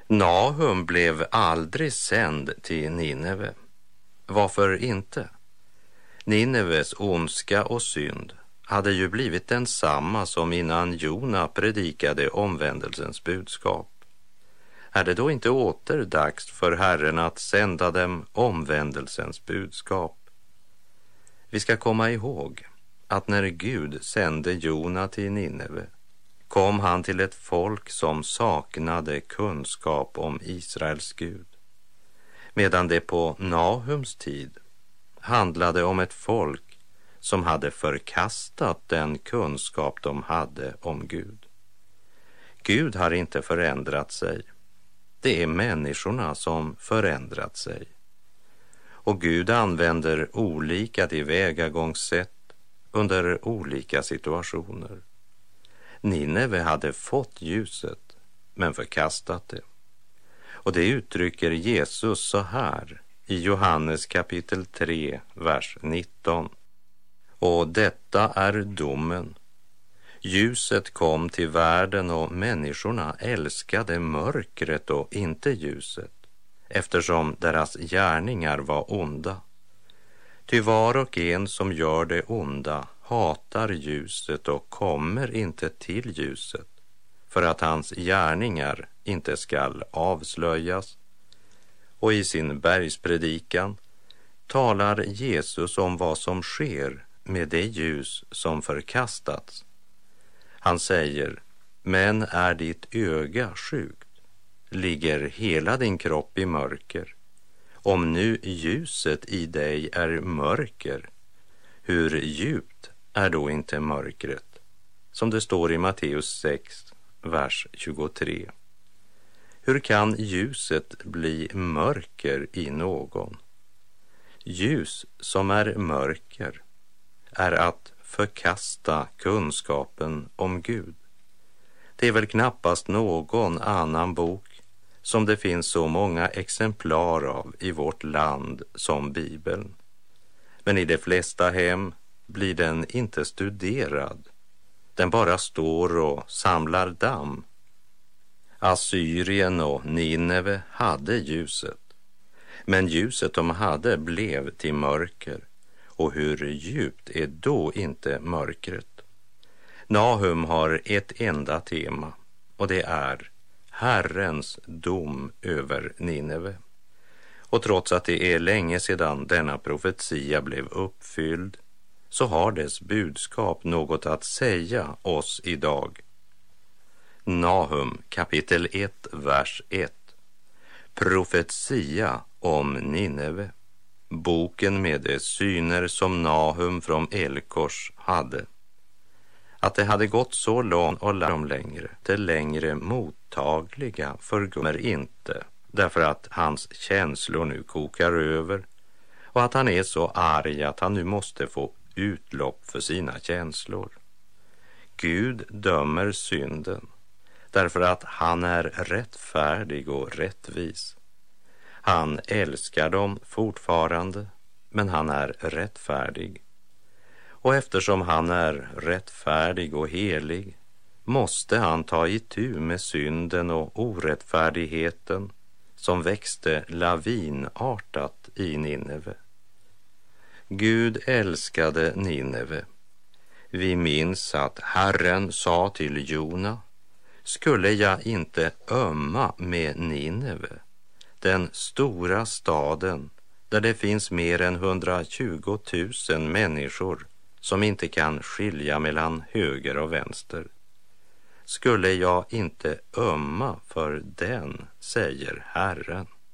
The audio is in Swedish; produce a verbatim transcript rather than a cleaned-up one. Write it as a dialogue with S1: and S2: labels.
S1: Nahum blev aldrig sänd till Nineve. Varför inte? Nineves ondska och synd hade ju blivit densamma som innan Jona predikade omvändelsens budskap. Är det då inte åter dags för Herren att sända dem omvändelsens budskap? Vi ska komma ihåg att när Gud sände Jona till Nineve kom han till ett folk som saknade kunskap om Israels Gud, medan det på Nahums tid handlade om ett folk som hade förkastat den kunskap de hade om Gud. Gud har inte förändrat sig. Det är människorna som förändrat sig. Och Gud använder olika tillvägagångssätt under olika situationer. Nineve hade fått ljuset men förkastat det. Och det uttrycker Jesus så här i Johannes kapitel tre, vers nitton. Och detta är domen. Ljuset kom till världen och människorna älskade mörkret och inte ljuset, eftersom deras gärningar var onda. Ty var och en som gör det onda hatar ljuset och kommer inte till ljuset, för att hans gärningar inte skall avslöjas. Och i sin bergspredikan talar Jesus om vad som sker med det ljus som förkastats. Han säger, men är ditt öga sjukt, ligger hela din kropp i mörker. Om nu ljuset i dig är mörker, hur djupt är då inte mörkret? Som det står i Matteus sex, vers tjugotre. Hur kan ljuset bli mörker i någon? Ljus som är mörker är att förkasta kunskapen om Gud. Det är väl knappast någon annan bok som det finns så många exemplar av i vårt land som Bibeln. Men i de flesta hem blir den inte studerad. Den bara står och samlar damm. Assyrien och Nineve hade ljuset, men ljuset de hade blev till mörker. Och hur djupt är då inte mörkret? Nahum har ett enda tema, och det är Herrens dom över Nineve. Och trots att det är länge sedan denna profetia blev uppfylld, så har dess budskap något att säga oss idag. Nahum kapitel ett, vers ett. Profetia om Nineve. Boken med de syner som Nahum från Elkors hade. Att det hade gått så långt och de längre, det längre mottagliga förgummer inte, därför att hans känslor nu kokar över och att han är så arg att han nu måste få utlopp för sina känslor. Gud dömer synden därför att han är rättfärdig och rättvis. Han älskar dem fortfarande, men han är rättfärdig. Och eftersom han är rättfärdig och helig måste han ta itu med synden och orättfärdigheten som växte lavinartat i Nineve. Gud älskade Nineve. Vi minns att Herren sa till Jona, skulle jag inte ömma med Nineve, den stora staden där det finns mer än hundratjugo tusen människor som inte kan skilja mellan höger och vänster. Skulle jag inte ömma för den, säger Herren.